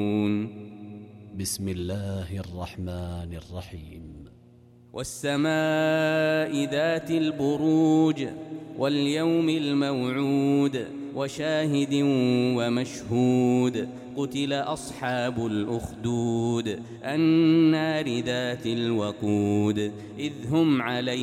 بسم الله الرحمن الرحيم. والسماء ذات البروج واليوم الموعود وشاهد ومشهود قتل أصحاب الأخدود النار ذات الوقود إذ هم عليها